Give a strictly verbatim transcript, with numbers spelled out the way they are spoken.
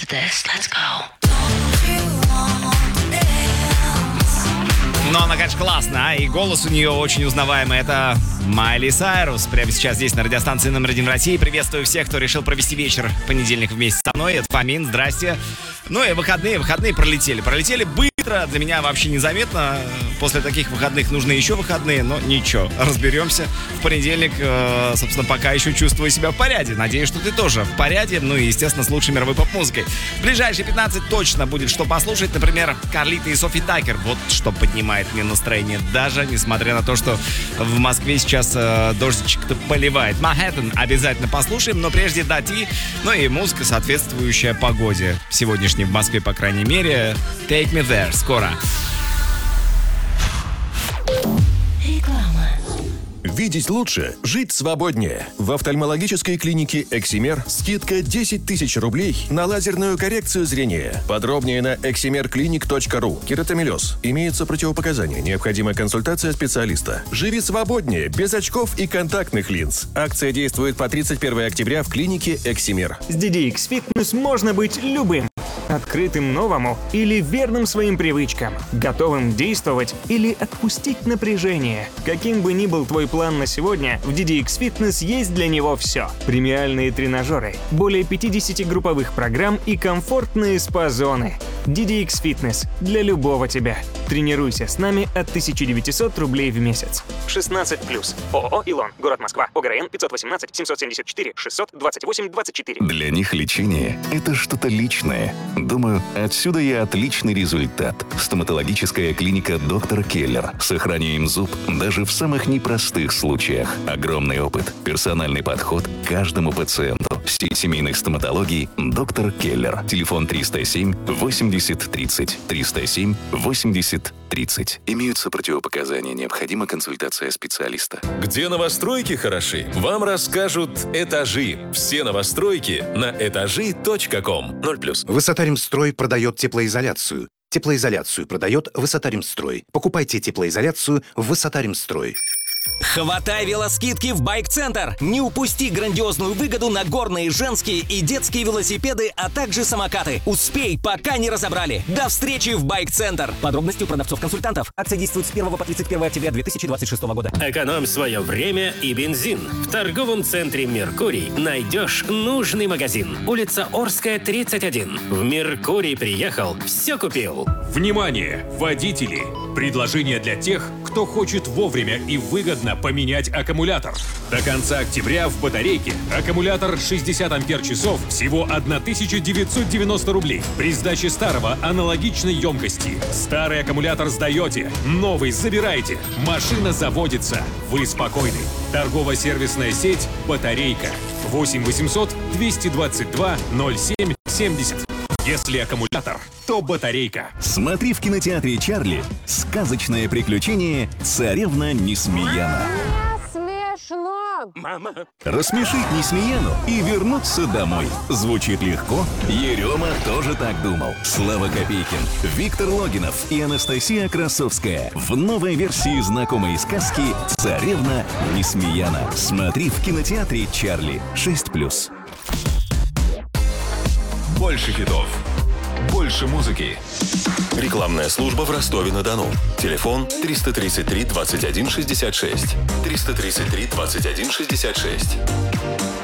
to this. Let's go. Но она, конечно, классная, и голос у нее очень узнаваемый. Это Майли Сайрус. Прямо сейчас здесь на радиостанции номер один в России. Приветствую всех, кто решил провести вечер в понедельник вместе со мной. Это Фомин, здрасте. Ну и выходные, выходные пролетели. Пролетели быстро, для меня вообще незаметно. После таких выходных нужны еще выходные, но ничего, разберемся. В понедельник, собственно, пока еще чувствую себя в порядке. Надеюсь, что ты тоже в порядке. Ну и, естественно, с лучшей мировой поп-музыкой. В ближайшие пятнадцать точно будет что послушать. Например, Карлита и Софи Таккер. Вот что поднимает мне настроение. Даже несмотря на то, что в Москве сейчас э, дождичек-то поливает. Манхэттен обязательно послушаем, но прежде Дати. Ну и музыка, соответствующая погоде. Сегодняшней в Москве, по крайней мере. Take Me There. Скоро. Видеть лучше, жить свободнее. В офтальмологической клинике «Эксимер» скидка десять тысяч рублей на лазерную коррекцию зрения. Подробнее на эксимер клиник точка ру. Кератомелез. Имеются противопоказания. Необходима консультация специалиста. Живи свободнее, без очков и контактных линз. Акция действует по тридцать первого октября в клинике «Эксимер». С ди ди икс Fitness можно быть любым. Открытым новому или верным своим привычкам. Готовым действовать или отпустить напряжение. Каким бы ни был твой план на сегодня, в ди ди икс Fitness есть для него все. Премиальные тренажеры, более пятьдесят групповых программ и комфортные спа-зоны. ди ди икс Fitness для любого тебя. Тренируйся с нами от тысяча девятьсот рублей в месяц. шестнадцать плюс. ООО «Илон». Город Москва. ОГРН пятьсот восемнадцать семьсот семьдесят четыре шестьсот двадцать восемь двадцать четыре. Для них лечение – это что-то личное. Думаю, отсюда и отличный результат. Стоматологическая клиника «Доктор Келлер». Сохраняем зуб даже в самых непростых случаях. Огромный опыт, персональный подход к каждому пациенту. Сеть семейных стоматологий «Доктор Келлер». Телефон триста семь восемьдесят тридцать. триста семь восемьдесят тридцать. Имеются противопоказания. Необходима консультация специалиста. Где новостройки хороши? Вам расскажут «Этажи». Все новостройки на этажи точка ком. ноль плюс. Высотаримстрой продает теплоизоляцию. Теплоизоляцию продает Высотаримстрой. Покупайте теплоизоляцию в Высотаримстрой. Хватай велоскидки в Байк-центр! Не упусти грандиозную выгоду на горные, женские и детские велосипеды, а также самокаты. Успей, пока не разобрали. До встречи в Байк-центр! Подробности у продавцов-консультантов. Акция действует с первого по тридцать первое октября две тысячи двадцать шестого года. Экономь свое время и бензин. В торговом центре «Меркурий» найдешь нужный магазин. Улица Орская, тридцать один. В «Меркурий» приехал, все купил. Внимание, водители! Предложение для тех, кто хочет вовремя и выгодно поменять аккумулятор. До конца октября в батарейке аккумулятор шестьдесят ампер-часов всего тысяча девятьсот девяносто рублей. При сдаче старого аналогичной емкости. Старый аккумулятор сдаете, новый забираете. Машина заводится. Вы спокойны. Торгово-сервисная сеть «Батарейка». восемь восемьсот двести двадцать два ноль семь семьдесят. Если аккумулятор, то батарейка. Смотри в кинотеатре «Чарли» сказочное приключение «Царевна Несмеяна». Смешно! Мама! Рассмешить Несмеяну и вернуться домой. Звучит легко. Ерема тоже так думал. Слава Копейкин, Виктор Логинов и Анастасия Красовская в новой версии знакомой сказки «Царевна Несмеяна». Смотри в кинотеатре «Чарли». шесть плюс. Больше хитов. Больше музыки. Рекламная служба в Ростове-на-Дону. Телефон триста тридцать три двадцать один шестьдесят шесть. триста тридцать три двадцать один шестьдесят шесть.